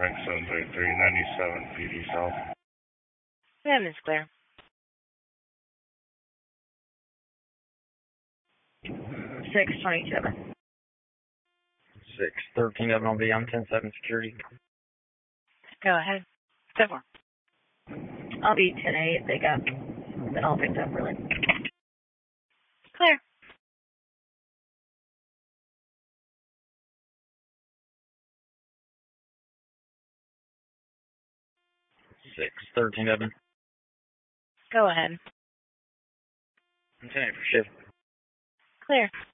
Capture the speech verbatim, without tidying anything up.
Rank seven three three ninety-seven, P D South. Yeah, Miss Claire. six twenty-seven. six thirteen of them will be on ten seven security. Go ahead. Step four. I'll be ten eight. They got it all picked up, really. Clear. six thirteen of them. Go ahead. ten eight for shift. Clear.